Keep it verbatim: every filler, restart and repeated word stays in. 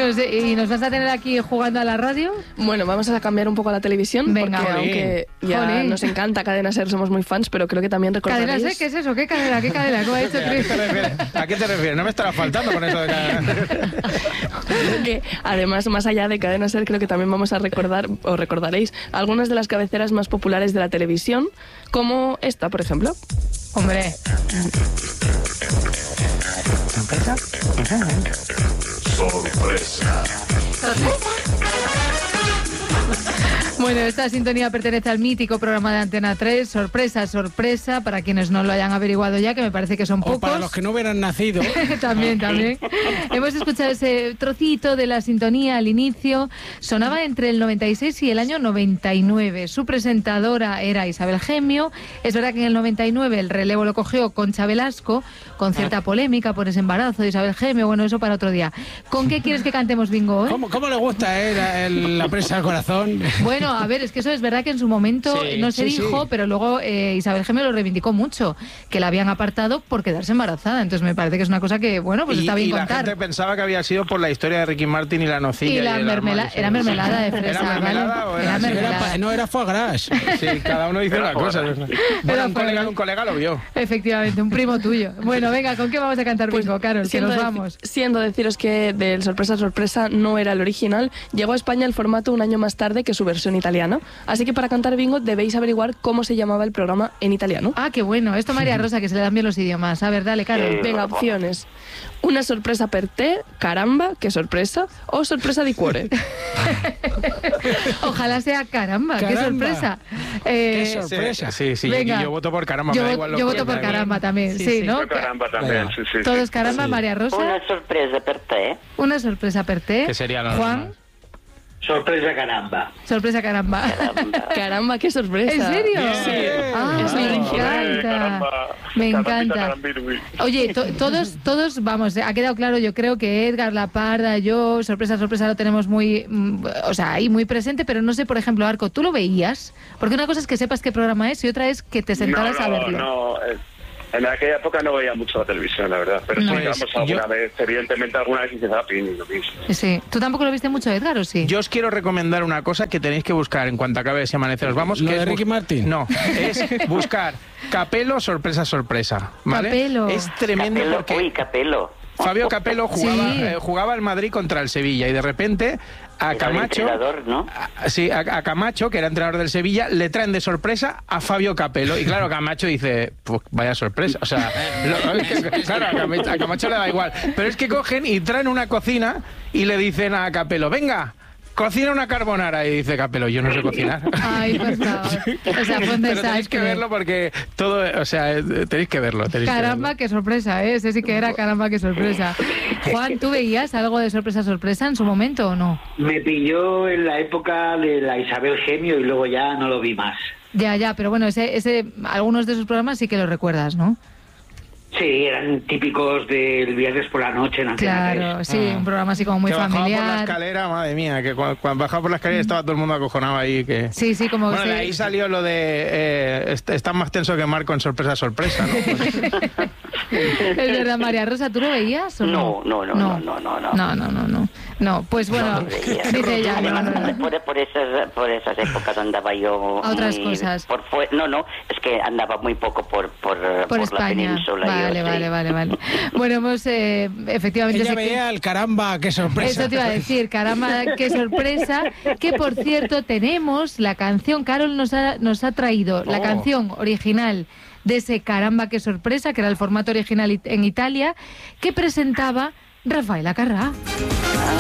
No sé, ¿y nos vas a tener aquí jugando a la radio? Bueno, vamos a cambiar un poco a la televisión. Venga, porque aunque ya Jolín. nos encanta Cadena SER, somos muy fans, pero creo que también recordaréis... ¿Cadena SER? ¿Qué es eso? ¿Qué cadena? ¿Qué cadena? ¿Cómo ha dicho ¿A qué Chris? te refieres? ¿A qué te refieres? No me estará faltando con eso de cadena. Creo que además, más allá de Cadena SER, creo que también vamos a recordar, o recordaréis, algunas de las cabeceras más populares de la televisión, como esta, por ejemplo. Hombre. Sorpresa. Bueno, esta sintonía pertenece al mítico programa de Antena tres, Sorpresa, Sorpresa, para quienes no lo hayan averiguado ya, que me parece que son pocos. O para los que no hubieran nacido. También, también. Hemos escuchado ese trocito de la sintonía al inicio. Sonaba entre el noventa y seis y el año noventa y nueve. Su presentadora era Isabel Gemio. Es verdad que en el noventa y nueve el relevo lo cogió Concha Velasco, con cierta polémica por ese embarazo de Isabel Gemio. Bueno, eso para otro día. ¿Con qué quieres que cantemos bingo hoy? ¿Cómo, cómo le gusta eh, la, el- la presa al corazón? Bueno, a ver, es que eso es verdad que en su momento Sí, no se sí, dijo, sí. pero luego eh, Isabel Gemio lo reivindicó mucho, que la habían apartado por quedarse embarazada. Entonces me parece que es una cosa que, bueno, pues y, está bien y la contar. gente pensaba que había sido por la historia de Ricky Martin y la nocilla. Y la el mermela- armario, sí. era mermelada de fresa, ¿Era mermelada ¿vale? o Era era así? mermelada. Era pa- no, era foie gras. Sí, cada uno dice una cosa. Era Bueno, un foie colega, gras. un colega lo vio. Efectivamente, un primo tuyo. Bueno, venga, ¿con qué vamos a cantar Pues, bingo, Carol? Que siendo nos deci- vamos. Siendo deciros que del Sorpresa Sorpresa no era el original, llegó a España el formato un año más tarde que su versión italiana. Así que para cantar bingo debéis averiguar cómo se llamaba el programa en italiano. Ah, qué bueno. Esto María Rosa, que se le dan bien los idiomas. A ver, dale, Carol. Eh, Venga, opciones. Una sorpresa per te, caramba, qué sorpresa, o sorpresa di cuore. Ojalá sea caramba, qué Caramba. sorpresa. Eh, Qué sorpresa. Sí, sí, Venga. yo, yo voto por caramba. yo me da vo- igual lo yo que- voto por me da igual. caramba también, sí, Sí, sí. ¿no? Yo caramba también, sí, sí. Todos sí. caramba, Sí. María Rosa. Una sorpresa per te. Una sorpresa per te. Que sería lo Juan, normal. Sorpresa caramba. sorpresa caramba. Caramba. Caramba, qué sorpresa. ¿En serio? Sí. Ah, Es me muy original. encanta. Me encanta. Oye, to- todos, todos, vamos, ha quedado claro, yo creo que Edgar, La Parda, yo, sorpresa, sorpresa, lo tenemos muy, mm, o sea, ahí muy presente, pero no sé, por ejemplo, Arco, ¿tú lo veías? Porque una cosa es que sepas qué programa es y otra es que te sentaras no, a no, verlo. no, eh, en aquella época no veía mucho la televisión, la verdad. Pero No. sí, vamos, Pues, alguna yo- vez, evidentemente alguna vez hice zapping y lo mismo. Sí. ¿Tú tampoco lo viste mucho, Edgar, o sí? Yo os quiero recomendar una cosa que tenéis que buscar en cuanto acabe ese amanecer. Os vamos. ¿Lo que de es bus- Ricky Martin? No, es buscar Capello, sorpresa, sorpresa. ¿Vale? Capello. Es tremendo Capello, porque. uy, Capello. Fabio Capello jugaba, Sí. eh, jugaba el Madrid contra el Sevilla y de repente a Era el Camacho, entrenador, ¿no? a- sí, a, a Camacho, que era entrenador del Sevilla, le traen de sorpresa a Fabio Capello. Y claro, Camacho dice, pues vaya sorpresa. O sea, lo- claro, a Camacho, a Camacho le da igual. Pero es que cogen y traen una cocina y le dicen a Capello, venga, cocina una carbonara. Y dice Capello, yo no sé cocinar. Ay, por favor. O sea, fue un Pero tenéis que desastre. verlo porque todo, o sea, eh, tenéis que verlo. tenéis que Caramba, verlo. qué sorpresa, ¿eh? Ese sí que era caramba, qué sorpresa. Juan, ¿tú veías algo de sorpresa, sorpresa en su momento o no? Me pilló en la época de la Isabel Gemio y luego ya no lo vi más. Ya, ya, pero bueno, ese, ese, algunos de sus programas sí que los recuerdas, ¿no? Sí, eran típicos del viernes por la noche en Antena Claro, tres. sí, un programa así como muy que bajaba por la familiar. escalera, madre mía, que cuando, cuando bajaba por la escalera estaba todo el mundo acojonado ahí. Que... Sí, sí, como Bueno, que de sí. ahí salió lo de eh, est- están más tenso que Marco en sorpresa, sorpresa, ¿no? Pues, Es verdad, María Rosa, ¿tú lo veías o no? No, no, no, no, no, no. No, no, no, no. No, pues bueno, No lo veía. dice ella, no, Además, no, no. por, por esas, por esas épocas andaba yo A otras muy cosas. por fue- no, no, es que andaba muy poco por por, Por la España. península. Vale, yo, sí. vale, vale, vale. Bueno, hemos eh, efectivamente... ella sé que- veía el caramba, qué sorpresa. Eso te iba a decir, caramba, qué sorpresa. Que por cierto, tenemos la canción, Carol nos ha, nos ha traído la Oh. canción original de ese caramba, qué sorpresa, que era el formato original it- en Italia, que presentaba Rafael Acarrá.